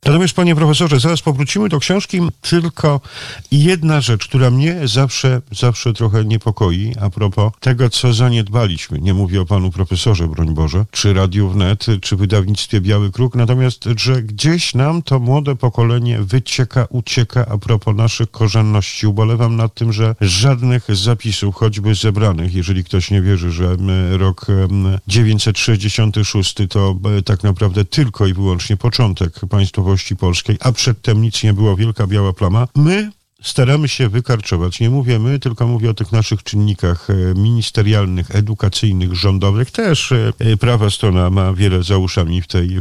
Natomiast, panie profesorze, zaraz powrócimy do książki, tylko jedna rzecz, która mnie zawsze trochę niepokoi a propos tego, co zaniedbaliśmy. Nie mówię o panu profesorze, broń Boże, czy Radiu Wnet, czy wydawnictwie Biały Kruk, natomiast, że gdzieś nam to młode pokolenie ucieka a propos naszych korzenności. Ubolewam nad tym, że żadnych zapisów, choćby zebranych, jeżeli ktoś nie wierzy, że rok 966 to tak naprawdę tylko i wyłącznie początek państwowości polskiej, a przedtem nic nie było, wielka biała plama. My staramy się wykarczować. Nie mówię my, tylko mówię o tych naszych czynnikach ministerialnych, edukacyjnych, rządowych. Też prawa strona ma wiele za uszami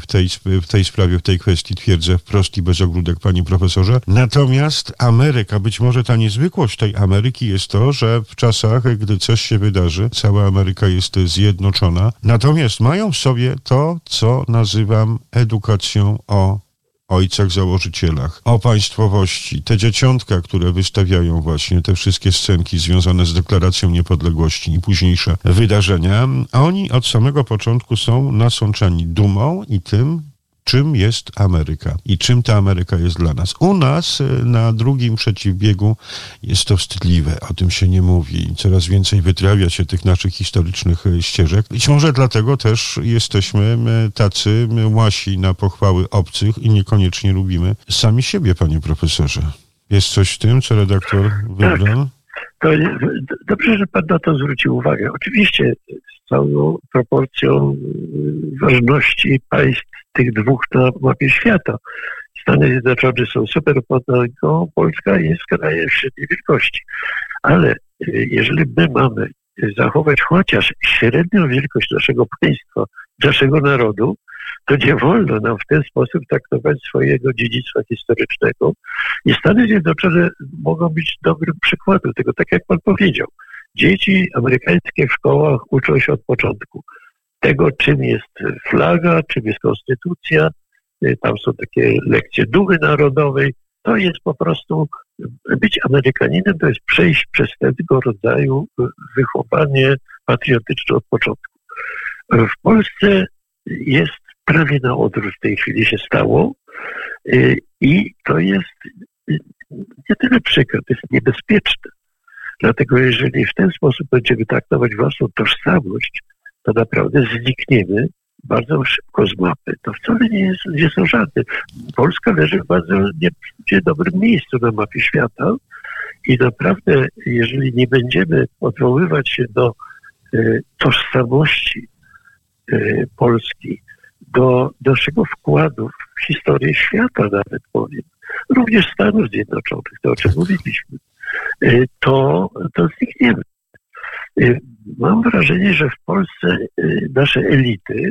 w tej sprawie, w tej kwestii, twierdzę wprost i bez ogródek, panie profesorze. Natomiast Ameryka, być może ta niezwykłość tej Ameryki jest to, że w czasach, gdy coś się wydarzy, cała Ameryka jest zjednoczona. Natomiast mają w sobie to, co nazywam edukacją o ojcach założycielach, o państwowości, te dzieciątka, które wystawiają właśnie te wszystkie scenki związane z deklaracją niepodległości i późniejsze wydarzenia, a oni od samego początku są nasączani dumą i tym, czym jest Ameryka i czym ta Ameryka jest dla nas. U nas na drugim przeciwbiegu jest to wstydliwe, o tym się nie mówi. Coraz więcej wytrawia się tych naszych historycznych ścieżek. Być może dlatego też jesteśmy tacy łasi na pochwały obcych i niekoniecznie lubimy sami siebie, panie profesorze. Jest coś w tym, co redaktor wybrał? To dobrze, że pan na to zwrócił uwagę. Oczywiście z całą proporcją ważności państw tych dwóch na mapie świata. Stany Zjednoczone są superpotęgą, Polska jest krajem średniej wielkości. Ale jeżeli my mamy zachować chociaż średnią wielkość naszego państwa, naszego narodu, to nie wolno nam w ten sposób traktować swojego dziedzictwa historycznego. I Stany Zjednoczone mogą być dobrym przykładem tego, tak jak pan powiedział. Dzieci amerykańskie w szkołach uczą się od początku tego, czym jest flaga, czym jest konstytucja. Tam są takie lekcje dumy narodowej. To jest po prostu, być Amerykaninem to jest przejść przez tego rodzaju wychowanie patriotyczne od początku. W Polsce jest prawie na odwrót w tej chwili się stało i to jest nie tyle przykre, to jest niebezpieczne. Dlatego jeżeli w ten sposób będziemy traktować własną tożsamość, to naprawdę znikniemy bardzo szybko z mapy. To wcale nie są żarty. Polska leży w bardzo dobrym miejscu na mapie świata i naprawdę, jeżeli nie będziemy odwoływać się do tożsamości Polski, do naszego wkładu w historię świata nawet powiem, również Stanów Zjednoczonych, to o czym mówiliśmy, to znikniemy. Mam wrażenie, że w Polsce nasze elity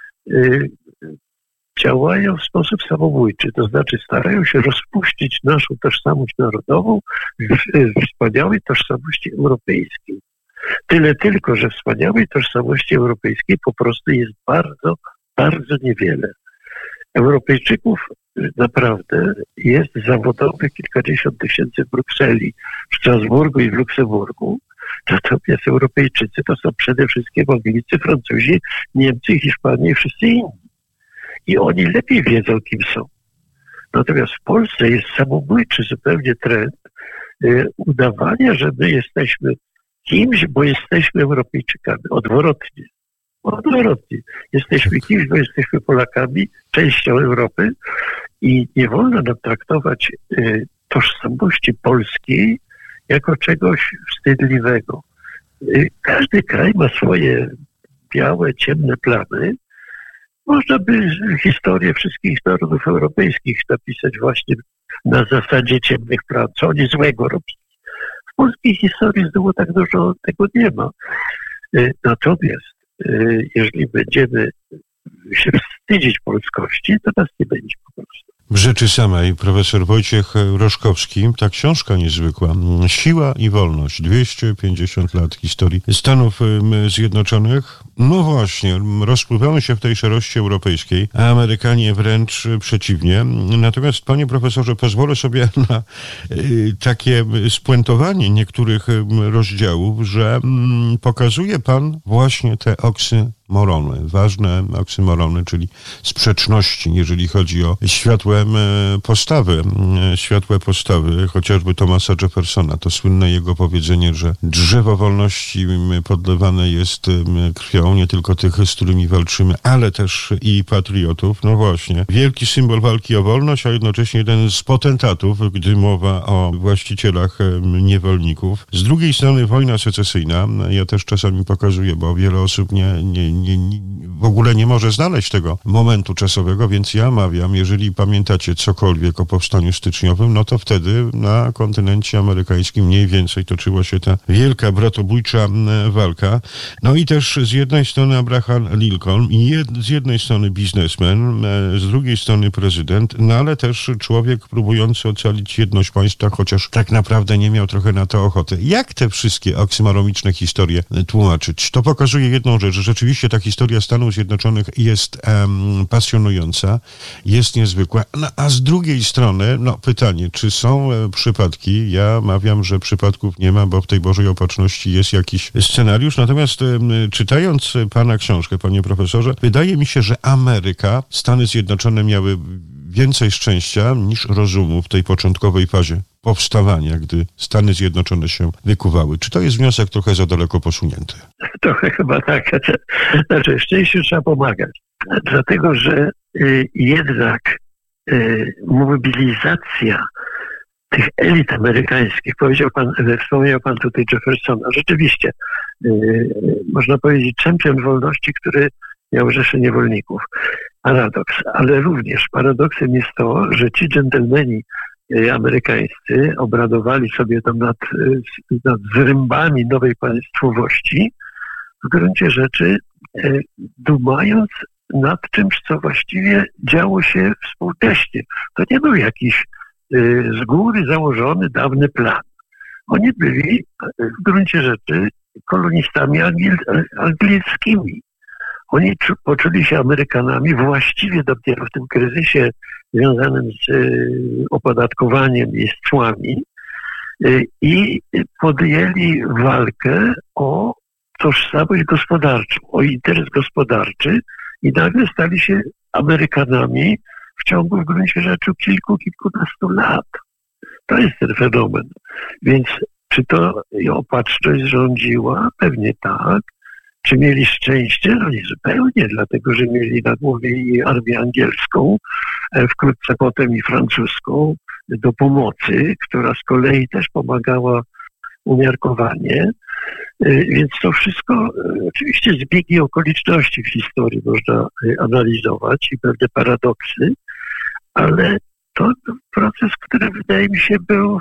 działają w sposób samobójczy, to znaczy starają się rozpuścić naszą tożsamość narodową w wspaniałej tożsamości europejskiej. Tyle tylko, że wspaniałej tożsamości europejskiej po prostu jest bardzo, bardzo niewiele. Europejczyków naprawdę jest zawodowych kilkadziesiąt tysięcy w Brukseli, w Strasburgu i w Luksemburgu. Natomiast Europejczycy to są przede wszystkim Anglicy, Francuzi, Niemcy, Hiszpanie i wszyscy inni. I oni lepiej wiedzą, kim są. Natomiast w Polsce jest samobójczy zupełnie trend udawania, że my jesteśmy kimś, bo jesteśmy Europejczykami. Odwrotnie. Jesteśmy kimś, bo jesteśmy Polakami, częścią Europy i nie wolno nam traktować tożsamości polskiej jako czegoś wstydliwego. Każdy kraj ma swoje białe, ciemne plamy. Można by historię wszystkich narodów europejskich napisać właśnie na zasadzie ciemnych plam, co oni złego robili. W polskiej historii znowu tak dużo tego nie ma. Natomiast jeżeli będziemy się wstydzić polskości, to nas nie będzie po prostu. W rzeczy samej profesor Wojciech Roszkowski, ta książka niezwykła, Siła i wolność, 250 lat historii Stanów Zjednoczonych. No właśnie, rozpływamy się w tej szarości europejskiej, a Amerykanie wręcz przeciwnie. Natomiast, panie profesorze, pozwolę sobie na takie spuentowanie niektórych rozdziałów, że pokazuje pan właśnie te oksy ważne oksymorony, czyli sprzeczności, jeżeli chodzi o światłe postawy, chociażby Thomasa Jeffersona. To słynne jego powiedzenie, że drzewo wolności podlewane jest krwią nie tylko tych, z którymi walczymy, ale też i patriotów. No właśnie, wielki symbol walki o wolność, a jednocześnie jeden z potentatów, gdy mowa o właścicielach niewolników. Z drugiej strony wojna secesyjna, ja też czasami pokazuję, bo wiele osób w ogóle nie może znaleźć tego momentu czasowego, więc ja mawiam, jeżeli pamiętacie cokolwiek o powstaniu styczniowym, no to wtedy na kontynencie amerykańskim mniej więcej toczyła się ta wielka bratobójcza walka. No i też z jednej strony Abraham Lincoln, z jednej strony biznesmen, z drugiej strony prezydent, no ale też człowiek próbujący ocalić jedność państwa, chociaż tak naprawdę nie miał trochę na to ochoty. Jak te wszystkie oksymoroniczne historie tłumaczyć? To pokazuje jedną rzecz, że rzeczywiście ta historia Stanów Zjednoczonych jest pasjonująca, jest niezwykła, no, a z drugiej strony, pytanie, czy są przypadki? Ja mawiam, że przypadków nie ma, bo w tej Bożej Opatrzności jest jakiś scenariusz, natomiast czytając pana książkę, panie profesorze, wydaje mi się, że Stany Zjednoczone miały więcej szczęścia niż rozumu w tej początkowej fazie powstawania, gdy Stany Zjednoczone się wykuwały. Czy to jest wniosek trochę za daleko posunięty? Trochę chyba tak. Znaczy, szczęściu trzeba pomagać. Dlatego, że jednak mobilizacja tych elit amerykańskich, wspomniał pan tutaj Jeffersona, rzeczywiście, można powiedzieć, czempion wolności, który miał rzeszę niewolników. Paradoks, ale również paradoksem jest to, że ci dżentelmeni amerykańscy obradowali sobie tam nad zrębami nowej państwowości, w gruncie rzeczy dumając nad czymś, co właściwie działo się współcześnie. To nie był jakiś z góry założony dawny plan. Oni byli w gruncie rzeczy kolonistami angielskimi. Oni poczuli się Amerykanami właściwie dopiero w tym kryzysie związanym z opodatkowaniem i z cłami i podjęli walkę o tożsamość gospodarczą, o interes gospodarczy i nagle stali się Amerykanami w ciągu w gruncie rzeczy kilkunastu lat. To jest ten fenomen. Więc czy to opatrzność rządziła? Pewnie tak. Czy mieli szczęście? No nie zupełnie, dlatego że mieli na głowie i armię angielską, wkrótce potem i francuską do pomocy, która z kolei też pomagała umiarkowanie. Więc to wszystko, oczywiście zbiegi okoliczności w historii można analizować i pewne paradoksy, ale to proces, który wydaje mi się był,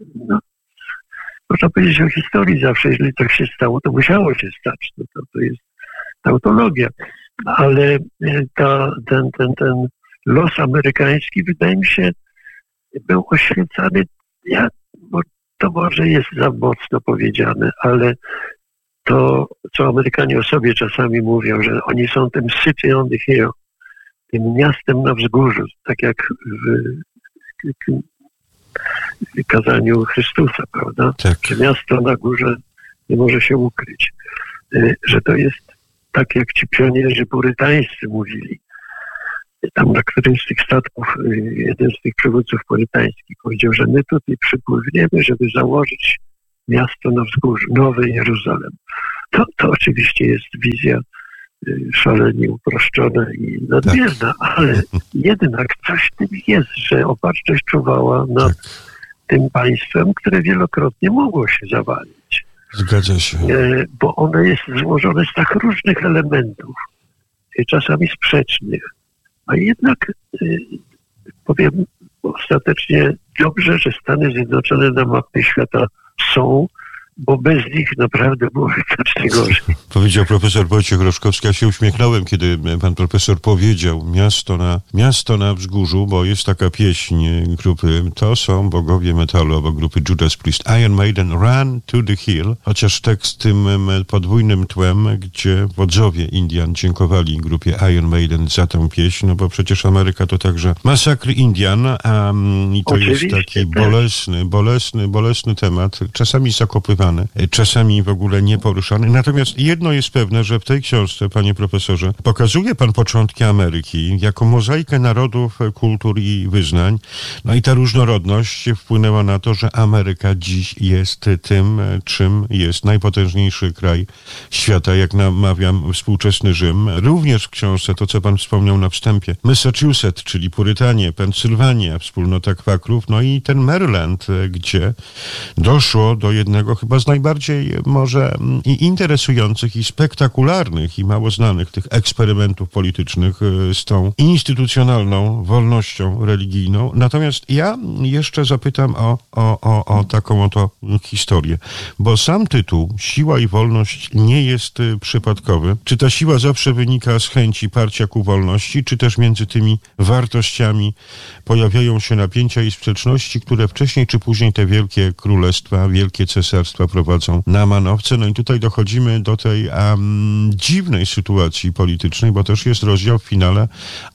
można powiedzieć o historii zawsze, jeżeli tak się stało, to musiało się stać. To jest tautologia. Ale ten los amerykański, wydaje mi się, był oświecany, bo to może jest za mocno powiedziane, ale to, co Amerykanie o sobie czasami mówią, że oni są tym city on the hill, tym miastem na wzgórzu, tak jak w kazaniu Chrystusa, prawda? Tak. Że miasto na górze nie może się ukryć. Że to jest tak, jak ci pionierzy purytańscy mówili. Tam na którymś z tych statków jeden z tych przywódców purytańskich powiedział, że my tutaj przypływniemy, żeby założyć miasto na wzgórzu, Nowy Jeruzalem. To oczywiście jest wizja szalenie uproszczona i nadmierna, ale jednak coś w tym jest, że opatrzność czuwała nad tym państwem, które wielokrotnie mogło się zawalić. Zgadza się. Bo ono jest złożone z tak różnych elementów, czasami sprzecznych, a jednak powiem ostatecznie dobrze, że Stany Zjednoczone na mapie świata są, bo bez nich naprawdę byłoby znacznie gorzej. Powiedział profesor Wojciech Roszkowski. Ja się uśmiechnąłem, kiedy pan profesor powiedział miasto na wzgórzu, bo jest taka pieśń grupy, to są bogowie metalu, albo grupy Judas Priest, Iron Maiden, Run to the Hill, chociaż tekst tym podwójnym tłem, gdzie wodzowie Indian dziękowali grupie Iron Maiden za tę pieśń, no bo przecież Ameryka to także masakry Indian, i to oczywiście, jest taki bolesny temat, czasami zakopywany poruszany, czasami w ogóle nie poruszany. Natomiast jedno jest pewne, że w tej książce, panie profesorze, pokazuje pan początki Ameryki jako mozaikę narodów, kultur i wyznań. No i ta różnorodność wpłynęła na to, że Ameryka dziś jest tym, czym jest, najpotężniejszy kraj świata, jak namawiam współczesny Rzym. Również w książce, to co pan wspomniał na wstępie, Massachusetts, czyli Purytanie, Pensylwania, wspólnota kwakrów, no i ten Maryland, gdzie doszło do jednego chyba z najbardziej może i interesujących, i spektakularnych, i mało znanych tych eksperymentów politycznych z tą instytucjonalną wolnością religijną. Natomiast ja jeszcze zapytam o taką oto historię, bo sam tytuł Siła i wolność nie jest przypadkowy. Czy ta siła zawsze wynika z chęci parcia ku wolności, czy też między tymi wartościami pojawiają się napięcia i sprzeczności, które wcześniej czy później te wielkie królestwa, wielkie cesarstwa prowadzą na manowce? No i tutaj dochodzimy do tej dziwnej sytuacji politycznej, bo też jest rozdział w finale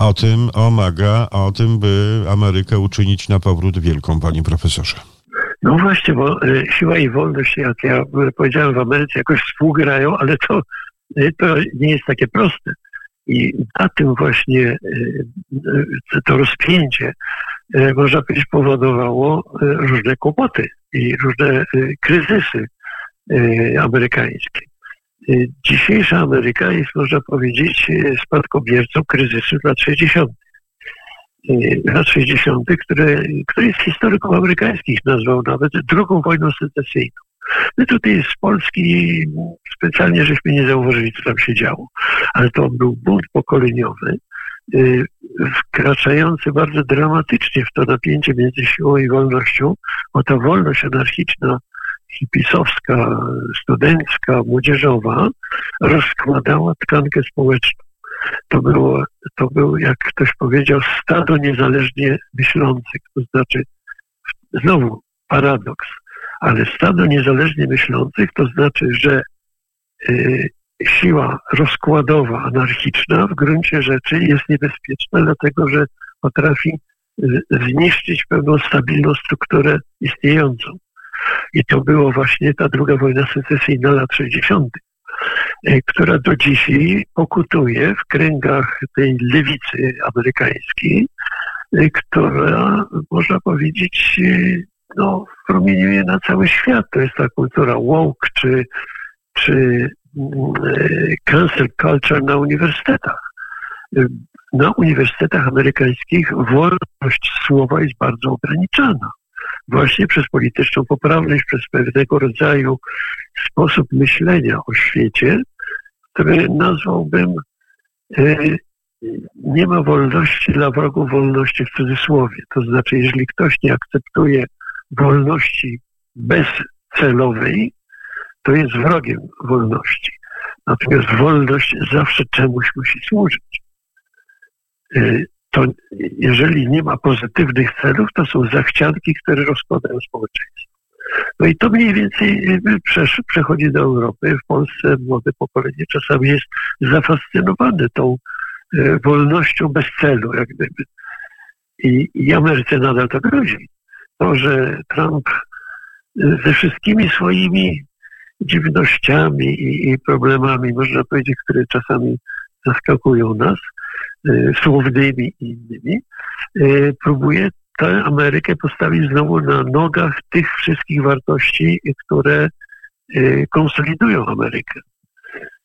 o tym, by Amerykę uczynić na powrót wielką, panie profesorze. No właśnie, bo siła i wolność, jak ja powiedziałem, w Ameryce jakoś współgrają, ale to nie jest takie proste. I na tym właśnie to rozpięcie, można powiedzieć, powodowało różne kłopoty i różne kryzysy amerykańskie. Dzisiejsza Ameryka jest, można powiedzieć, spadkobiercą kryzysu lat 60. Lat 60., który z historyków amerykańskich nazwał nawet II wojną secesyjną. My tutaj z Polski specjalnie żeśmy nie zauważyli, co tam się działo, ale to był bunt pokoleniowy, wkraczający bardzo dramatycznie w to napięcie między siłą i wolnością, bo ta wolność anarchiczna, hipisowska, studencka, młodzieżowa rozkładała tkankę społeczną. To był, jak ktoś powiedział, stado niezależnie myślących, to znaczy, znowu paradoks, ale stado niezależnie myślących to znaczy, że siła rozkładowa, anarchiczna w gruncie rzeczy jest niebezpieczna, dlatego że potrafi zniszczyć pewną stabilną strukturę istniejącą. I to było właśnie ta II wojna secesyjna lat 60., która do dzisiaj pokutuje w kręgach tej lewicy amerykańskiej, która, można powiedzieć, promieniuje na cały świat. To jest ta kultura woke czy cancel culture na uniwersytetach. Na uniwersytetach amerykańskich wolność słowa jest bardzo ograniczana. Właśnie przez polityczną poprawność, przez pewnego rodzaju sposób myślenia o świecie, który nazwałbym nie ma wolności dla wrogów wolności w cudzysłowie. To znaczy, jeżeli ktoś nie akceptuje wolności bezcelowej, to jest wrogiem wolności. Natomiast wolność zawsze czemuś musi służyć. To jeżeli nie ma pozytywnych celów, to są zachcianki, które rozkładają społeczeństwo. No i to mniej więcej przechodzi do Europy. W Polsce młode pokolenie czasami jest zafascynowane tą wolnością bez celu, jak gdyby. I Ameryce nadal to grozi. To, że Trump ze wszystkimi swoimi dziwnościami i problemami, można powiedzieć, które czasami zaskakują nas, słownymi i innymi, próbuje tę Amerykę postawić znowu na nogach tych wszystkich wartości, które konsolidują Amerykę.